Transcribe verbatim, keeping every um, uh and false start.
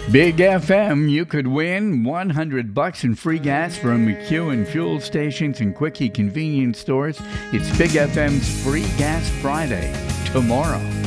Big F M, you could win one hundred bucks in free gas from McEwen fuel stations and quickie convenience stores. It's Big F M's Free Gas Friday tomorrow.